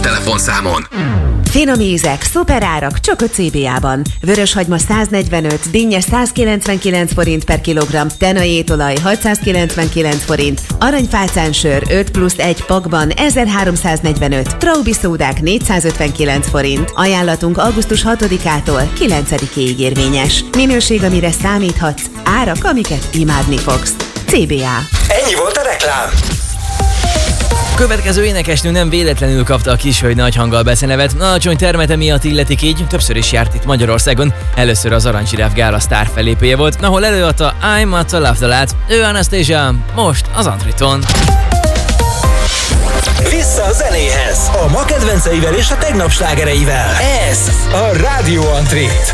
telefonszámon. Finom ízek, szuperárak csak a CBA-ban. Vöröshagyma 145, dinnye 199 forint per kilogramm, tenajétolaj 699 forint, aranyfácánsör 5+1 pakban 1345, Traubi szódák 459 forint. Ajánlatunk augusztus 6-ától 9-ig érvényes. Minőség, amire számíthatsz, árak, amiket imádni fogsz. CBA. Ennyi volt a reklám. Következő énekesnő nem véletlenül kapta a Kishölgy nagy hanggal beszenevet, alacsony termete miatt illetik így, többször is járt itt Magyarországon, először az Arany Zsiráf Gála sztár fellépője volt, ahol előadta I'm Not a Love dalát, ő Anastasia, most az Antriton. Vissza a zenéhez, a ma kedvenceivel és a tegnap slágereivel. Ez a Rádió Antrit.